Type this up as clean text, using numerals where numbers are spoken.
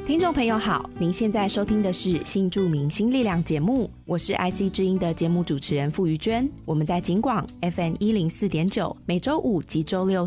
听众朋友好，您现在收听的是新著名新力量节目，我是 IC 之音的节目主持人傅瑜娟。我们在警广 FM104.9，每周五及周六